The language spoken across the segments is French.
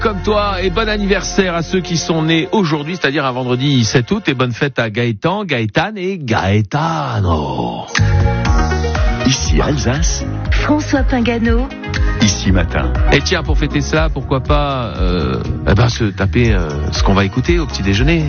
comme toi, et bon anniversaire à ceux qui sont nés aujourd'hui, c'est-à-dire un vendredi 7 août, et bonne fête à Gaëtan, Gaëtane et Gaëtano. Ici Alsace, François Pingano. Ici Matin. Et tiens, pour fêter cela, pourquoi pas se taper ce qu'on va écouter au petit déjeuner.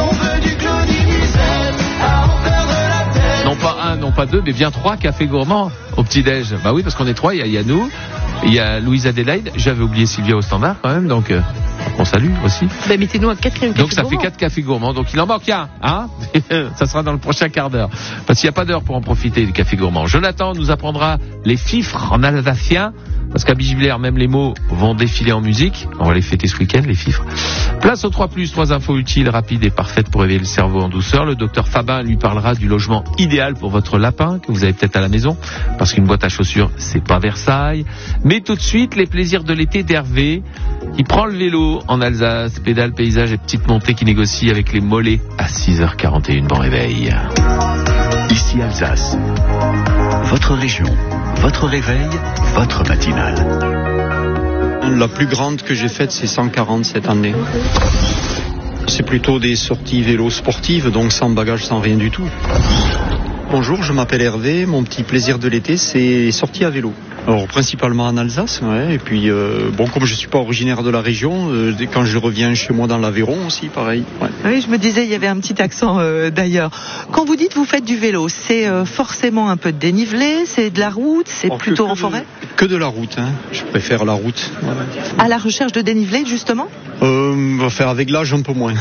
Non pas un, non pas deux, mais bien 3 cafés gourmands au petit-déj. Bah oui, parce qu'on est 3, il y a nous, il y a Louise Adélaïde, j'avais oublié Sylvia au standard quand même, donc on salue aussi. Bah mettez-nous un 4e café donc ça gourmand. fait 4 cafés gourmands, donc il en manque un, hein. Ça sera dans le prochain quart d'heure, parce qu'il n'y a pas d'heure pour en profiter du café gourmand. Jonathan nous apprendra les fifres en alsacien, parce qu'à Bigivillers, même les mots vont défiler en musique. On va les fêter ce week-end, les fifres. Place au 3+, 3 infos utiles, rapides et parfaites pour réveiller le cerveau en douceur. Le docteur Fabin lui parlera du logement idéal pour votre lapin, que vous avez peut-être à la maison, parce qu'une boîte à chaussures, c'est pas Versailles. Mais tout de suite, les plaisirs de l'été d'Hervé, qui prend le vélo en Alsace, pédale, paysage et petite montée qui négocie avec les mollets à 6h41. Bon réveil. Ici Alsace. Votre région, votre réveil, votre matinale. La plus grande que j'ai faite, c'est 140 cette année. C'est plutôt des sorties vélo sportives, donc sans bagage, sans rien du tout. Bonjour, je m'appelle Hervé. Mon petit plaisir de l'été, c'est sorties à vélo. Alors principalement en Alsace, ouais. Et puis comme je suis pas originaire de la région, quand je reviens chez moi dans l'Aveyron aussi, pareil. Ouais. Oui, je me disais, il y avait un petit accent d'ailleurs. Quand vous dites vous faites du vélo, c'est forcément un peu de dénivelé, c'est de la route, c'est Alors, plutôt en forêt. Que de la route, hein. Je préfère la route. Ouais. À la recherche de dénivelé, justement. On va faire avec l'âge un peu moins,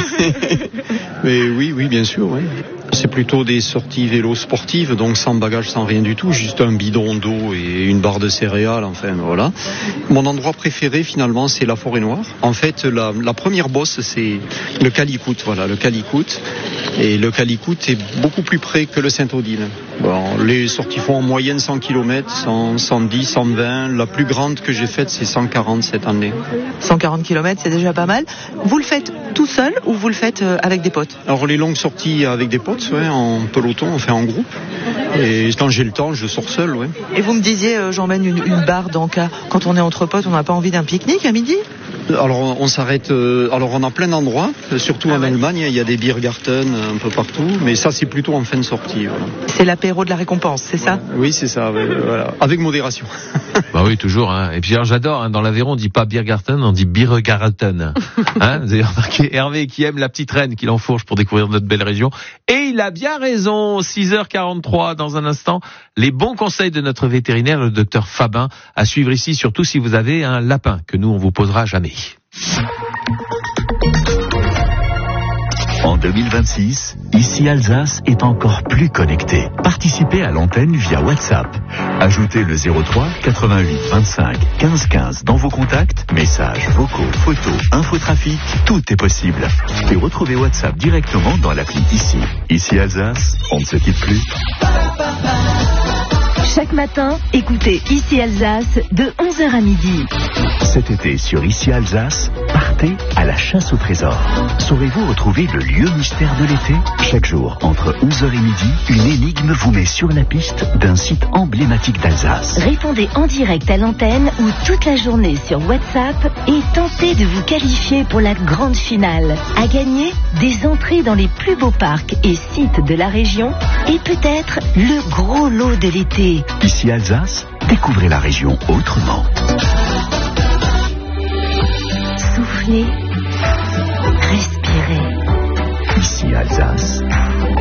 mais oui, bien sûr, ouais. C'est plutôt des sorties vélo sportives, donc sans bagage, sans rien du tout, juste un bidon d'eau et une barre de céréales, enfin voilà. Mon endroit préféré finalement, c'est la Forêt Noire. En fait, la première bosse, c'est le Calicoute, voilà, le Calicoute. Et le Calicoute est beaucoup plus près que le Saint-Odile. Bon, les sorties font en moyenne 100 km, 110, 120. La plus grande que j'ai faite, c'est 140 cette année. 140 km, c'est déjà pas mal. Vous le faites tout seul ou vous le faites avec des potes? Alors les longues sorties avec des potes, ouais, en peloton, on fait en groupe. Et quand j'ai le temps, je sors seul, ouais. Et vous me disiez, j'emmène une barre dans cas. Quand on est entre potes, on n'a pas envie d'un pique-nique à midi? Alors on s'arrête, alors on a plein d'endroits, surtout en Allemagne, il y a des Biergarten un peu partout, mais ça c'est plutôt en fin de sortie. Voilà. C'est l'apéro de la récompense, c'est ça? Oui, c'est ça, voilà. Avec modération. Bah oui, toujours. Hein. Et puis alors, j'adore, hein, dans l'Aveyron, on dit pas Biergarten, on dit Biergarten. Hein, vous avez remarqué, Hervé qui aime la petite reine qui l'enfourche pour découvrir notre belle région. Et il a bien raison, 6h43 dans un instant, les bons conseils de notre vétérinaire, le docteur Fabin, à suivre ici, surtout si vous avez un lapin, que nous on vous posera jamais. En 2026, Ici Alsace est encore plus connecté. Participez à l'antenne via WhatsApp. Ajoutez le 03 88 25 15 15 dans vos contacts, messages, vocaux, photos, infotrafic, tout est possible. Et retrouvez WhatsApp directement dans l'appli Ici. Ici Alsace, on ne se quitte plus. Chaque matin, écoutez Ici Alsace de 11h à midi. Cet été sur Ici Alsace, partez à la chasse au trésor. Saurez-vous retrouver le lieu mystère de l'été? Chaque jour, entre 11h et midi, une énigme vous met sur la piste d'un site emblématique d'Alsace. Répondez en direct à l'antenne ou toute la journée sur WhatsApp et tentez de vous qualifier pour la grande finale. À gagner, des entrées dans les plus beaux parcs et sites de la région et peut-être le gros lot de l'été. Ici Alsace, découvrez la région autrement. Soufflez, respirez. Ici Alsace.